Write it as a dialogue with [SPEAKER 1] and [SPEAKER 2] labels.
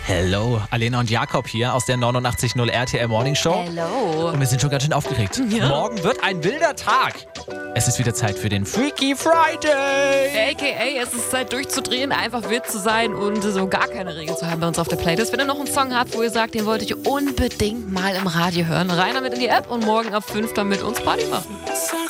[SPEAKER 1] Hello, Alena und Jakob hier aus der 89.0 RTL Morning Show.
[SPEAKER 2] Hello.
[SPEAKER 1] Und wir sind schon ganz schön aufgeregt.
[SPEAKER 2] Ja.
[SPEAKER 1] Morgen wird ein wilder Tag. Es ist wieder Zeit für den Freaky Friday.
[SPEAKER 2] AKA, es ist Zeit durchzudrehen, einfach wild zu sein und so gar keine Regeln zu haben bei uns auf der Playlist. Wenn ihr noch einen Song habt, wo ihr sagt, den wollt ihr unbedingt mal im Radio hören, rein damit in die App und morgen ab 5 dann mit uns Party machen.